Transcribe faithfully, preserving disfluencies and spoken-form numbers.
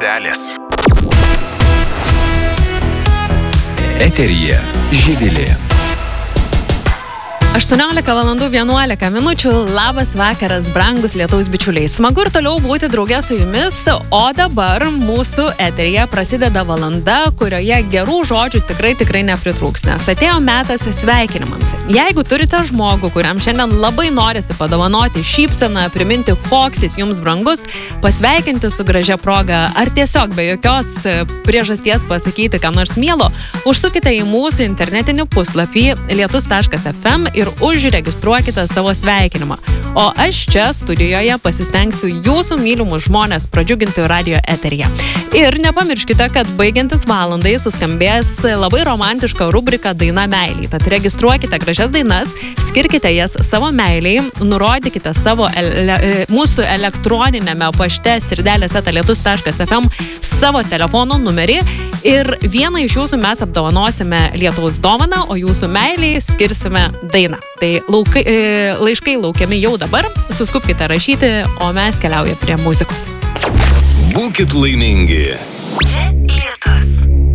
Taurelės. Eteryje Živilė. aštuoniolika valandų vienuolika minučių. Labas vakaras, brangus lietaus bičiuliai. Smagu ir toliau būti drauge su jumis, o dabar mūsų eteryje prasideda valanda, kurioje gerų žodžių tikrai tikrai nepritrūks, nes atėjo metas sveikinimams. Jeigu turite žmogų, kuriam šiandien labai norisi padovanoti šypseną, priminti, koks jis jums brangus, pasveikinti su gražia proga, ar tiesiog be jokios priežasties pasakyti, ką nors mielo, užsukite į mūsų internetinį puslapį lietus taškas ef em ir užregistruokite savo sveikinimą. O aš čia studijoje pasistengsiu jūsų mylimus žmonės pradžiuginti radio eteryje. Ir nepamirškite, kad baigiantis valandai suskambės labai romantiška rubrika Daina meiliai. Tad registruokite gražias dainas, skirkite jas savo meiliai, nurodykite savo ele, mūsų elektroninėme pašte sirdelės eta lietus taškas ef em savo telefono numerį ir vieną iš jūsų mes apdovanosime Lietuvos dovaną, o jūsų meiliai skirsime dainą. Tai laukai, laiškai laukiami jau dabar, suskupkite rašyti, o mes keliaujame prie muzikos. Būkit laimingi. Čia